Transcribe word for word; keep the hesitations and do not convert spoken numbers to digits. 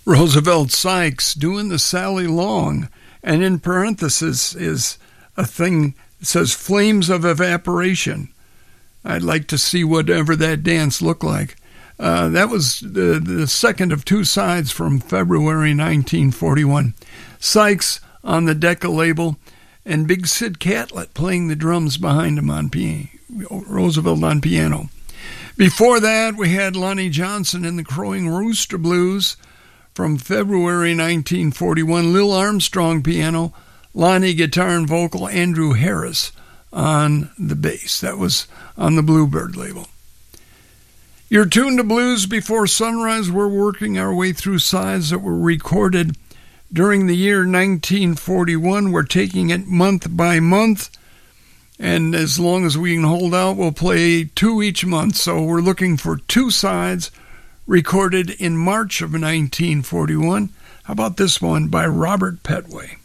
Roosevelt Sykes doing the Sally Long, and in parentheses is a thing that says Flames of Evaporation. I'd like to see whatever that dance looked like. Uh, that was the, the second of two sides from February nineteen forty-one. Sykes on the Decca label, and Big Sid Catlett playing the drums behind him on piano, Roosevelt on piano. Before that, we had Lonnie Johnson in the Crowing Rooster Blues from February nineteen forty-one. Lil Armstrong piano, Lonnie guitar and vocal, Andrew Harris on the bass. That was on the Bluebird label. You're tuned to Blues Before Sunrise. We're working our way through sides that were recorded during the year nineteen forty-one. We're taking it month by month, and as long as we can hold out, we'll play two each month. So we're looking for two sides recorded in March of nineteen forty-one. How about this one by Robert Petway?